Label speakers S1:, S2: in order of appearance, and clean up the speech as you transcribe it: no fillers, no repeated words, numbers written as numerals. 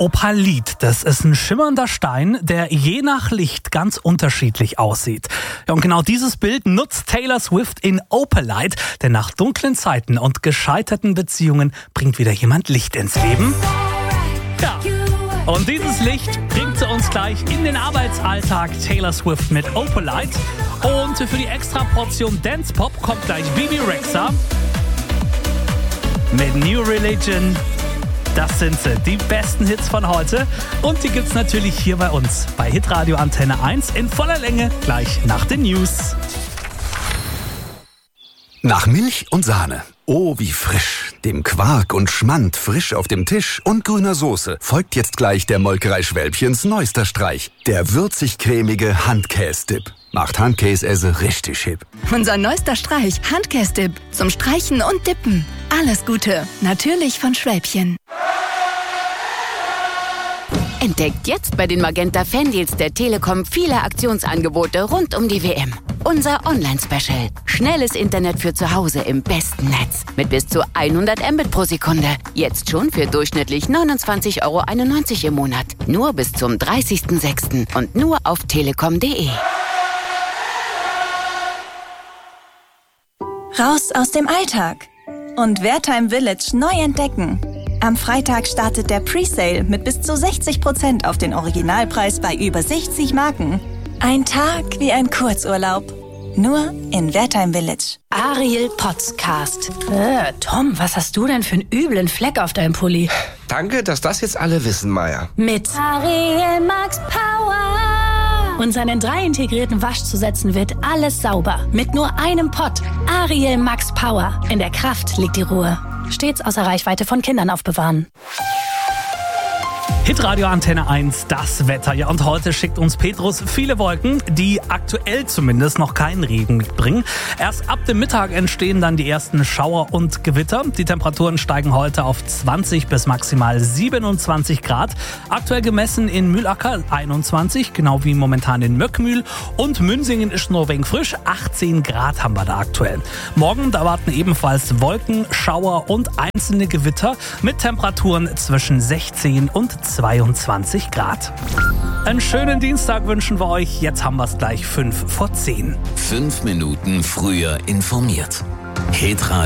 S1: Opalit, das ist ein schimmernder Stein, der je nach Licht ganz unterschiedlich aussieht. Ja, und genau dieses Bild nutzt Taylor Swift in Opalite, denn nach dunklen Zeiten und gescheiterten Beziehungen bringt wieder jemand Licht ins Leben. Ja. Und dieses Licht bringt sie uns gleich in den Arbeitsalltag. Taylor Swift mit Opalite. Und für die extra Portion Dance Pop kommt gleich Bebe Rexha mit New Religion. Das sind sie, die besten Hits von heute. Und die gibt's natürlich hier bei uns, bei Hitradio Antenne 1 in voller Länge, gleich nach den News.
S2: Nach Milch und Sahne. Oh, wie frisch. Dem Quark und Schmand frisch auf dem Tisch und grüner Soße folgt jetzt gleich der Molkerei Schwälbchens neuester Streich. Der würzig-cremige Handkäse-Dip. Macht Handkäse richtig hip.
S3: Unser neuester Streich, Handkäse-Dip. Zum Streichen und Dippen. Alles Gute. Natürlich von Schwälbchen.
S4: Entdeckt jetzt bei den Magenta Fandeals der Telekom viele Aktionsangebote rund um die WM. Unser Online-Special. Schnelles Internet für zu Hause im besten Netz. Mit bis zu 100 Mbit pro Sekunde. Jetzt schon für durchschnittlich 29,91 € im Monat. Nur bis zum 30.06. und nur auf telekom.de.
S5: Raus aus dem Alltag und Wertheim Village neu entdecken. Am Freitag startet der Presale mit bis zu 60% auf den Originalpreis bei über 60 Marken. Ein Tag wie ein Kurzurlaub. Nur in Wertheim Village.
S6: Ariel Podcast. Tom, was hast du denn für einen üblen Fleck auf deinem Pulli?
S7: Danke, dass das jetzt alle wissen, Maya.
S6: Mit Ariel Max Power. Und seinen 3 integrierten Waschzusätzen wird alles sauber. Mit nur einem Pott. Ariel Max Power. In der Kraft liegt die Ruhe. Stets außer Reichweite von Kindern aufbewahren.
S1: Hitradio Antenne 1, das Wetter. Ja, und heute schickt uns Petrus viele Wolken, die aktuell zumindest noch keinen Regen mitbringen. Erst ab dem Mittag entstehen dann die ersten Schauer und Gewitter. Die Temperaturen steigen heute auf 20 bis maximal 27 Grad. Aktuell gemessen in Mühlacker 21, genau wie momentan in Möckmühl. Und Münsingen ist nur wenig frisch, 18 Grad haben wir da aktuell. Morgen, da warten ebenfalls Wolken, Schauer und einzelne Gewitter mit Temperaturen zwischen 16 und 22 Grad. Einen schönen Dienstag wünschen wir euch. Jetzt haben wir es gleich 5 vor 10.
S8: 5 Minuten früher informiert. Hitradio.